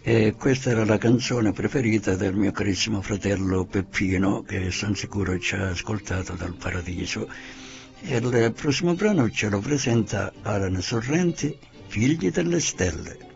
E questa era la canzone preferita del mio carissimo fratello Peppino, che sono sicuro ci ha ascoltato dal paradiso. E il prossimo brano ce lo presenta Alan Sorrenti, Figli delle Stelle.